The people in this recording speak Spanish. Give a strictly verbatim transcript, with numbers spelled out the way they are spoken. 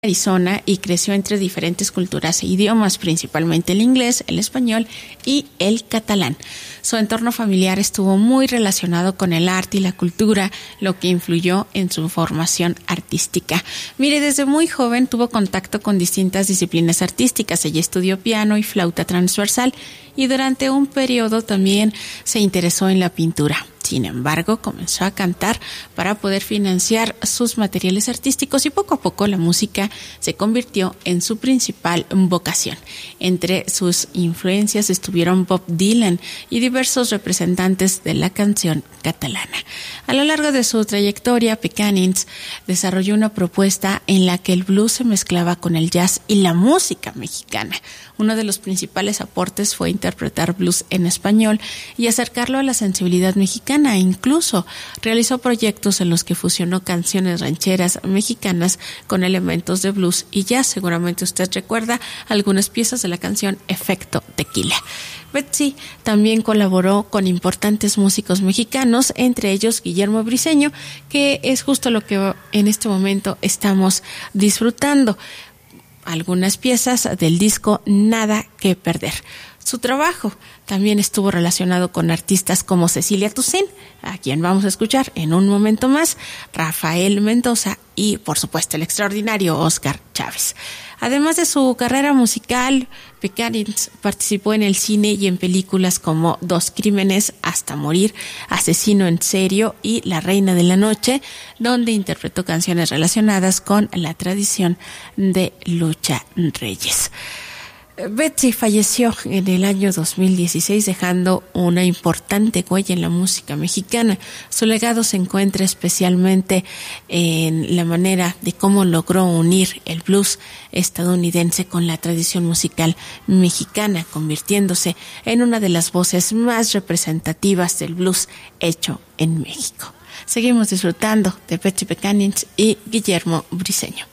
Arizona y creció entre diferentes culturas e idiomas, principalmente el inglés, el español y el catalán. Su entorno familiar estuvo muy relacionado con el arte y la cultura, lo que influyó en su formación artística. Mire, desde muy joven tuvo contacto con distintas disciplinas artísticas. Ella estudió piano y flauta transversal y durante un periodo también se interesó en la pintura. Sin embargo, comenzó a cantar para poder financiar sus materiales artísticos y poco a poco la música se convirtió en su principal vocación. Entre sus influencias estuvieron Bob Dylan y diversos representantes de la canción catalana. A lo largo de su trayectoria, Pecanins desarrolló una propuesta en la que el blues se mezclaba con el jazz y la música mexicana. Uno de los principales aportes fue interpretar blues en español y acercarlo a la sensibilidad mexicana. Incluso realizó proyectos en los que fusionó canciones rancheras mexicanas con elementos de blues y jazz. Seguramente usted recuerda algunas piezas de la canción Efecto Tequila. Betsy también colaboró con importantes músicos mexicanos, entre ellos Guillermo Briseño, que es justo lo que en este momento estamos disfrutando. Algunas piezas del disco Nada que Perder. Su trabajo también estuvo relacionado con artistas como Cecilia Toussaint, a quien vamos a escuchar en un momento más, Rafael Mendoza y, por supuesto, el extraordinario Oscar Chávez. Además de su carrera musical, Pecanins participó en el cine y en películas como Dos Crímenes hasta Morir, Asesino en Serio y La Reina de la Noche, donde interpretó canciones relacionadas con la tradición de Lucha Reyes. Betsy falleció en el año dos mil dieciséis, dejando una importante huella en la música mexicana. Su legado se encuentra especialmente en la manera de cómo logró unir el blues estadounidense con la tradición musical mexicana, convirtiéndose en una de las voces más representativas del blues hecho en México. Seguimos disfrutando de Betsy Pecanins y Guillermo Briseño.